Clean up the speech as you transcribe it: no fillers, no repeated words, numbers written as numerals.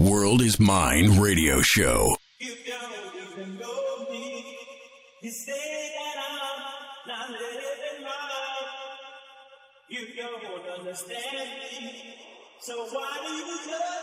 World is Mine radio show. You don't even know me. You say that I'm not living my life. You don't understand me. So why do you judge?